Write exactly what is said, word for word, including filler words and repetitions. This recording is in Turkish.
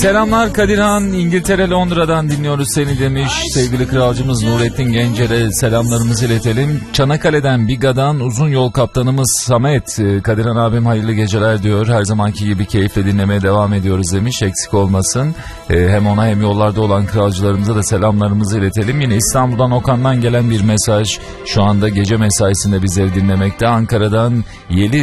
Selamlar Kadirhan, İngiltere Londra'dan dinliyoruz seni demiş. Sevgili kralcımız Nurettin Gencer'e selamlarımızı iletelim. Çanakkale'den Biga'dan uzun yol kaptanımız Samet, Kadirhan abim hayırlı geceler diyor. Her zamanki gibi keyifle dinlemeye devam ediyoruz demiş, eksik olmasın. Hem ona hem yollarda olan kralcılarımıza da selamlarımızı iletelim. Yine İstanbul'dan Okan'dan gelen bir mesaj. Şu anda gece mesaisinde bizleri dinlemekte. Ankara'dan Yeliz